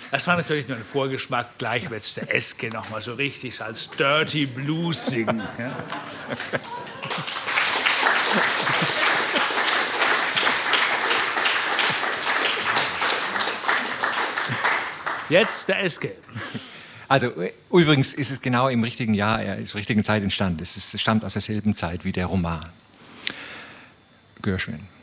Das war natürlich nur ein Vorgeschmack. Gleich wird der Eske noch mal so richtig als Dirty Blues singen. Ja? Jetzt der Eske. Also übrigens ist es genau im richtigen Jahr, zur richtigen Zeit entstanden. Es stammt aus derselben Zeit wie der Roman. Gershwin.